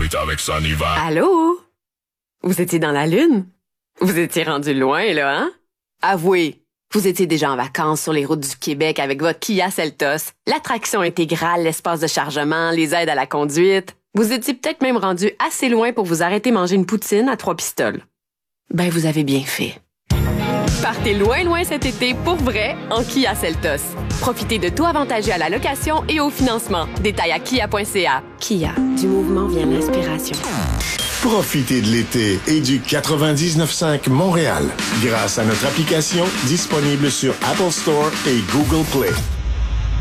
oui, avec ça, on y va. Allô? Vous étiez dans la Lune? Vous étiez rendu loin, là, hein? Avouez, vous étiez déjà en vacances sur les routes du Québec avec votre Kia Seltos, l'attraction intégrale, l'espace de chargement, les aides à la conduite. Vous étiez peut-être même rendu assez loin pour vous arrêter manger une poutine à 3 pistoles. Ben, vous avez bien fait. Partez loin, loin cet été pour vrai en Kia Seltos. Profitez de taux avantageux à la location et au financement. Détails à kia.ca. Kia, du mouvement vient l'inspiration. Profitez de l'été et du 99.5 Montréal grâce à notre application disponible sur Apple Store et Google Play.